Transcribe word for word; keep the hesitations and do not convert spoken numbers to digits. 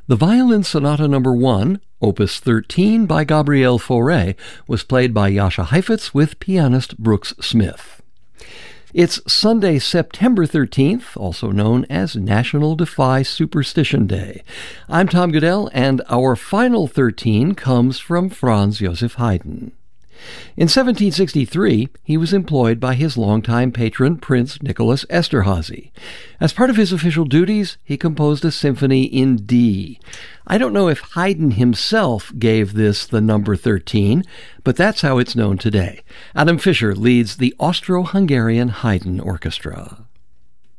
The Violin Sonata Number one, Opus thirteen by Gabriel Fauré, was played by Jascha Heifetz with pianist Brooks Smith. It's Sunday, September thirteenth, also known as National Defy Superstition Day. I'm Tom Goodell, and our final thirteen comes from Franz Joseph Haydn. In seventeen sixty-three, he was employed by his longtime patron, Prince Nicholas Esterházy. As part of his official duties, he composed a symphony in D. I don't know if Haydn himself gave this the number thirteen, but that's how it's known today. Adam Fischer leads the Austro-Hungarian Haydn Orchestra.